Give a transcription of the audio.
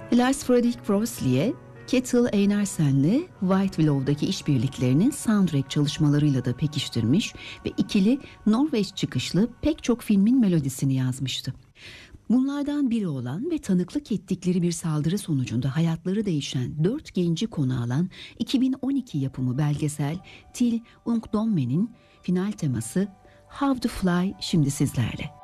Lars Fredrik Wrosli'ye Ketil Einarsen'le White Willow'daki işbirliklerini soundtrack çalışmalarıyla da pekiştirmiş ve ikili Norveç çıkışlı pek çok filmin melodisini yazmıştı. Bunlardan biri olan ve tanıklık ettikleri bir saldırı sonucunda hayatları değişen 4 genci konu alan 2012 yapımı belgesel Til Ungdommen'in final teması How to Fly şimdi sizlerle.